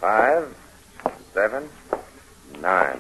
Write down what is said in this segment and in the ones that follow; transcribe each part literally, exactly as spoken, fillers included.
Five, seven, nine.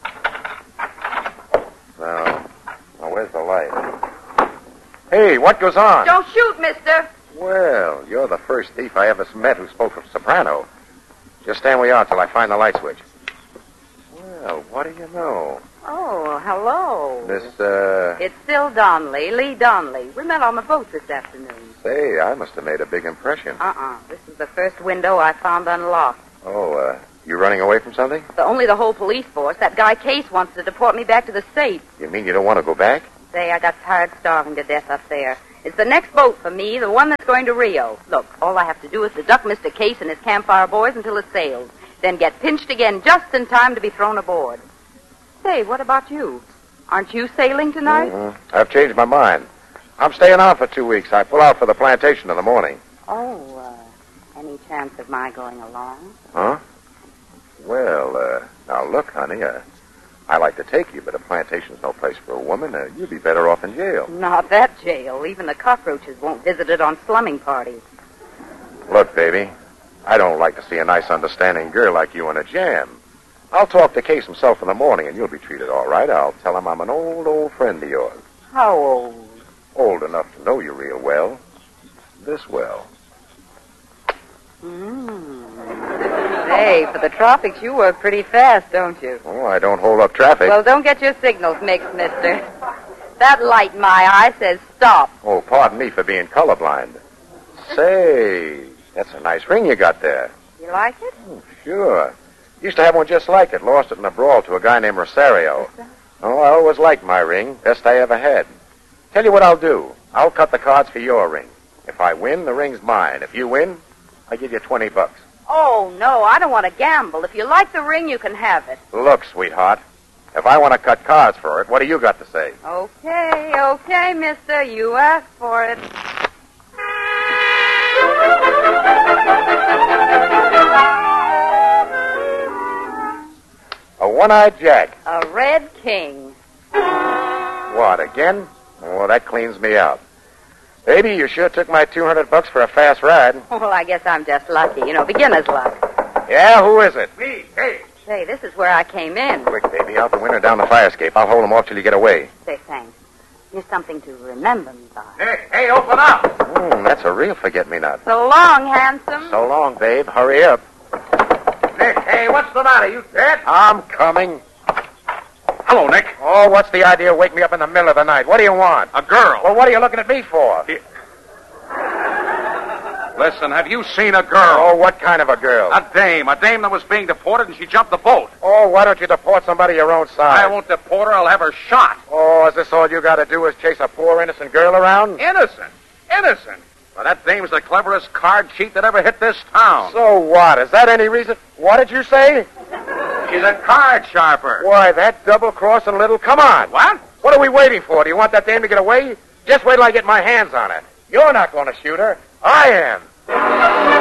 Now, now where's the light? Hey, what goes on? Don't shoot, mister. Well, you're the first thief I ever met who spoke from soprano. Just stand where you are till I find the light switch. Well, what do you know? Oh, hello. This, uh... It's Still Donnelly, Lee Donnelly. We met on the boat this afternoon. Say, I must have made a big impression. Uh-uh. This is the first window I found unlocked. Oh, uh, you running away from something? The, only the whole police force. That guy Case wants to deport me back to the States. You mean you don't want to go back? Say, I got tired starving to death up there. It's the next boat for me, the one that's going to Rio. Look, all I have to do is deduct Mister Case and his campfire boys until it sails. Then get pinched again just in time to be thrown aboard. Say, what about you? Aren't you sailing tonight? Mm-hmm. I've changed my mind. I'm staying on for two weeks. I pull out for the plantation in the morning. Oh, uh, any chance of my going along? Huh? Well, uh, now look, honey, uh, I like to take you, but a plantation's no place for a woman. Uh, you'd be better off in jail. Not that jail. Even the cockroaches won't visit it on slumming parties. Look, baby, I don't like to see a nice, understanding girl like you in a jam. I'll talk to Case himself in the morning, and you'll be treated all right. I'll tell him I'm an old, old friend of yours. How old? Old enough to know you real well. This well. Mm. Hey, for the tropics, you work pretty fast, don't you? Oh, I don't hold up traffic. Well, don't get your signals mixed, mister. That light in my eye says stop. Oh, pardon me for being colorblind. Say, that's a nice ring you got there. You like it? Oh, sure. Used to have one just like it. Lost it in a brawl to a guy named Rosario. Oh, I always liked my ring. Best I ever had. Tell you what I'll do. I'll cut the cards for your ring. If I win, the ring's mine. If you win, I give you twenty bucks. Oh, no, I don't want to gamble. If you like the ring, you can have it. Look, sweetheart, if I want to cut cards for it, what do you got to say? Okay, okay, mister. You asked for it. A one-eyed jack. A red king. What, again? Oh, that cleans me out. Baby, you sure took my two hundred bucks for a fast ride. Well, I guess I'm just lucky. You know, beginner's luck. Yeah, who is it? Me. Hey. Say, this is where I came in. Quick, baby, out the window down the fire escape. I'll hold him off till you get away. Say, thanks. Here's something to remember me by. Hey, hey, open up! Mm, that's a real forget-me-not. So long, handsome. So long, babe. Hurry up. Nick, hey, what's the matter? You dead? I'm coming. Hello, Nick. Oh, what's the idea of waking me up in the middle of the night? What do you want? A girl. Well, what are you looking at me for? He- Listen, have you seen a girl? Oh, what kind of a girl? A dame. A dame that was being deported and she jumped the boat. Oh, why don't you deport somebody your own size? I won't deport her. I'll have her shot. Oh, is this all you got to do is chase a poor, innocent girl around? Innocent. Innocent. Well, that dame's the cleverest card cheat that ever hit this town. So what? Is that any reason? What did you say? She's a card sharper. Why, that double-crossing little... Come on. What? What are we waiting for? Do you want that dame to get away? Just wait till I get my hands on her. You're not going to shoot her. I am.